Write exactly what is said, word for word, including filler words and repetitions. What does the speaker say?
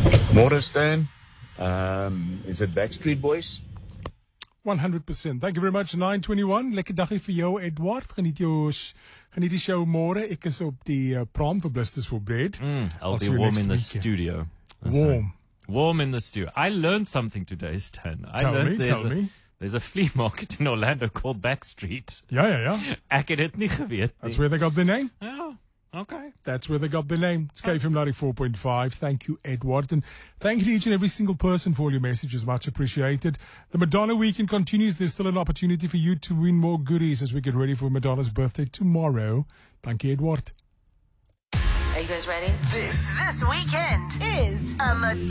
Morris Stan, um, is it Backstreet Boys? one hundred percent. Thank you very much. nine twenty-one. Lekker dagie vir jou, Edward. Geniet jou geniet die show môre. Ek is op die uh, prom vir Blisters for Bread. Mm, I'll, I'll be warm in the weekend. studio. That's warm. A, warm in the studio. I learned something today, Stan. I tell learned me, there's tell a, me. There's a flea market in Orlando called Backstreet. Ja, ja, ja. Ek het dit nie geweet nie. That's where they got the name. Ja. Okay. That's where they got the name. It's K F M ninety-four point five. Thank you, Edward. And thank you to each and every single person for all your messages. Much appreciated. The Madonna weekend continues. There's still an opportunity for you to win more goodies as we get ready for Madonna's birthday tomorrow. Thank you, Edward. Are you guys ready? This, this weekend is a Madonna